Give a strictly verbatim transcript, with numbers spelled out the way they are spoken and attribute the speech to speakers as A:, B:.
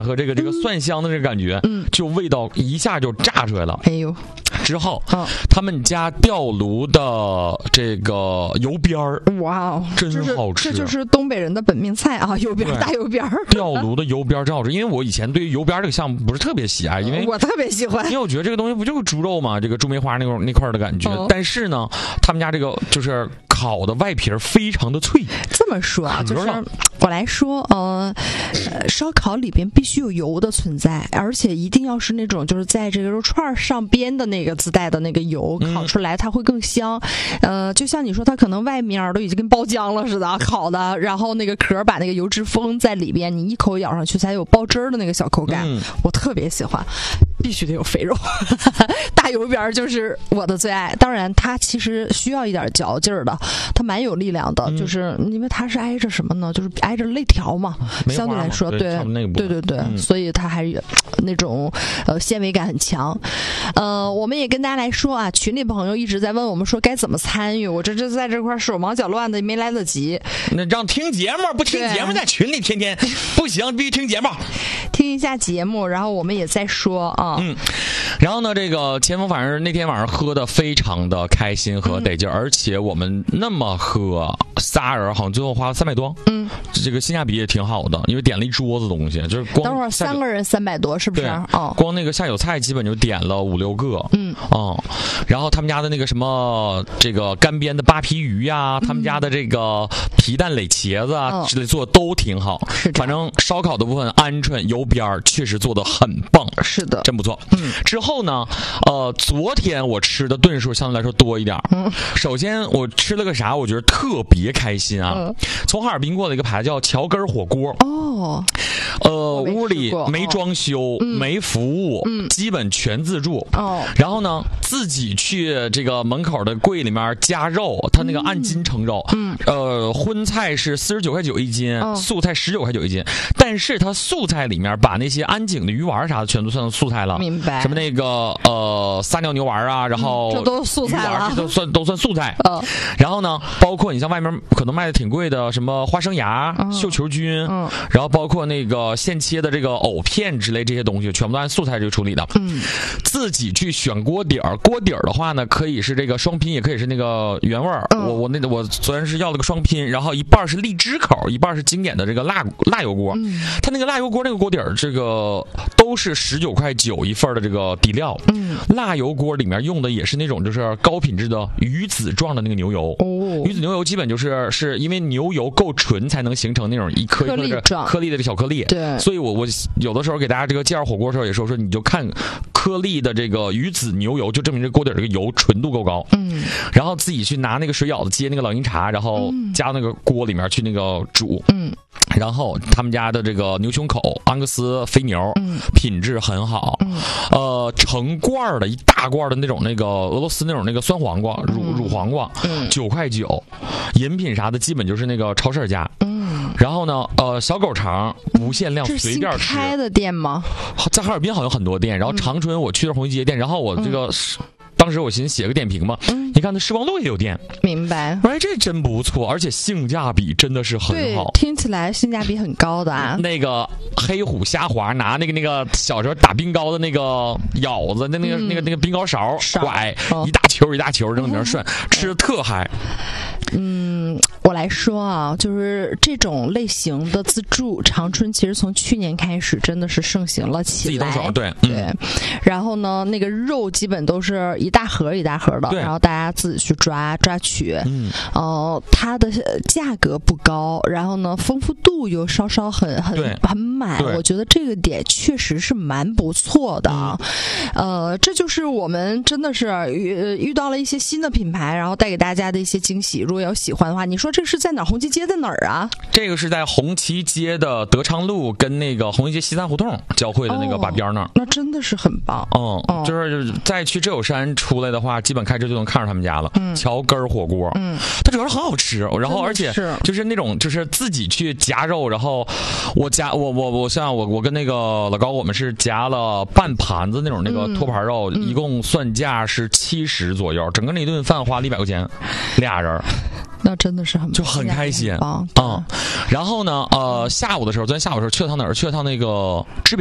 A: 和这个这个蒜香的这个感觉，嗯，就味道一下就炸出来了。
B: 哎呦，
A: 之后，哦、他们家吊炉的这个油边儿，
B: 哇哦，
A: 真好吃，
B: 这就是东北人的本命菜啊，油边大油边。
A: 吊炉的油边真好吃，因为我以前对于油边这个项目不是特别喜爱，因为
B: 我特别喜欢，
A: 因为我觉得这个东西不就是猪肉嘛，这个猪梅花那块那块的感觉。哦、但是呢，他们家这个就是烤的外皮非常的脆。
B: 这么说啊，就是我来说，呃，烧烤里边必须有油的存在，而且一定要是那种就是在这个肉串上边的那个自带的那个油，烤出来它会更香。嗯、呃，就像你说，它可能外面都已经跟爆浆了似的烤的，然后那个壳把那个油脂封在里边，你一口咬上去才有爆汁的那个小口感，嗯、我特别喜欢。必须得有肥肉，大油边就是我的最爱。当然，它其实需要一点嚼劲儿的，它蛮有力量的，嗯、就是因为它是挨着什么呢？就是挨着肋条嘛，相对来说，对对对对对，嗯、所以它还是那种呃纤维感很强。呃，我们也跟大家来说啊，群里朋友一直在问我们说该怎么参与，我这这在这块手忙脚乱的没来得及。
A: 那让听节目不听节目，在群里天天不行，必须听节目，
B: 听一下节目，然后我们也在说啊。
A: 嗯，然后呢，这个前锋反正那天晚上喝的非常的开心和得劲，嗯、而且我们那么喝，仨人好像最后花了三百多，嗯，这个性价比也挺好的，因为点了一桌子东西，就是光
B: 等会儿三个人三百多，是不是？
A: 哦，光那个下酒菜基本就点了五六个，嗯，哦，然后他们家的那个什么这个干煸的扒皮鱼呀、啊，他们家的这个皮蛋垒茄子啊、嗯、之类做的都挺好，反正烧烤的部分鹌鹑油边确实做的很棒，
B: 是的，
A: 真不错。嗯，之后呢，呃，昨天我吃的顿数相对来说多一点。嗯，首先我吃了个啥，我觉得特别开心啊。嗯、从哈尔滨过的一个牌子叫桥根火锅。哦，呃，屋里没装修，哦、没服务，嗯、基本全自助。哦，然后呢，自己去这个门口的柜里面加肉，他那个按斤称肉。嗯，呃，荤菜是四十九块九一斤，哦、素菜十九块九一斤，但是他素菜里面把那些安井的鱼丸啥的全都算素菜了。
B: 明白。
A: 什么那个呃撒尿牛丸啊，然后、
B: 嗯、这都素菜了，
A: 这都算都算素菜。嗯，然后呢，包括你像外面可能卖的挺贵的，什么花生芽、嗯、绣球菌，嗯，然后包括那个现切的这个藕片之类这些东西，全部都按素菜这个处理的。嗯，自己去选锅底儿，锅底儿的话呢，可以是这个双拼，也可以是那个原味儿。嗯、我我那我昨天是要了个双拼，然后一半是荔枝口，一半是经典的这个辣辣油锅。嗯，它那个辣油锅那个锅底儿，这个都是十九块九一份的这个底料。嗯，辣油锅里面用的也是那种就是高品质的鱼子状的那个牛油。哦，鱼子牛油基本就是是因为牛油够纯才能形成那种一颗一颗的颗粒的这小颗粒。
B: 对，
A: 所以我我有的时候给大家这个介绍火锅的时候也说说，你就看颗粒的这个鱼子牛油，就证明这锅底这个油纯度够高。嗯，然后自己去拿那个水舀子接那个老鹰茶，然后加那个锅里面去那个煮。嗯，然后他们家的这个牛胸口安格斯肥牛，嗯，品质很好。嗯，呃，成罐的一大罐的那种那个俄罗斯那种那个酸黄瓜、乳乳黄瓜，嗯，九块九。饮品啥的基本就是那个超市价。嗯，然后呢，呃，小狗肠无限量随便吃。
B: 是新开的店吗？
A: 在哈尔滨好像很多店，然后长春我去的红旗街店，然后我这个。嗯，当时我寻思写个点评嘛，嗯、你看那时光路也有店，
B: 明白？
A: 哎，这真不错，而且性价比真的是很好。
B: 对，听起来性价比很高的啊。
A: 那个黑虎虾滑，拿那个那个小时候打冰糕的那个舀子，那那个、嗯、那个那个冰糕勺拐、哦、一大球一大球扔里面涮，嗯、吃的特嗨。
B: 嗯，我来说啊，就是这种类型的自助，长春其实从去年开始真的是盛行了起来。自己动
A: 手，对、
B: 嗯、对。然后呢，那个肉基本都是一大盒一大盒的，然后大家自己去抓抓取。嗯，呃，它的价格不高，然后呢，丰富度又稍稍很很很满。我觉得这个点确实是蛮不错的啊。嗯、呃，这就是我们真的是遇遇到了一些新的品牌，然后带给大家的一些惊喜。如果要喜欢的话，你说这是在哪儿？红旗街在哪儿啊？
A: 这个是在红旗街的德昌路跟那个红旗街西三胡同交汇的那个把边那儿、哦。
B: 那真的是很棒。
A: 嗯，哦、就是再去浙友山出来的话，基本开车就能看着他们家了。嗯，桥根火锅，嗯，它主要是很好吃，然后而且就是那种就是自己去夹肉，然后我夹我我我像我我跟那个老高，我们是夹了半盘子那种那个托盘肉，嗯、一共算价是七十左右，整个那一顿饭花了一百块钱，俩人。
B: 那真的是很
A: 就很开心
B: 啊、
A: 嗯。然后呢，呃，下午的时候，昨天下午的时候去了趟哪儿？去了趟那个知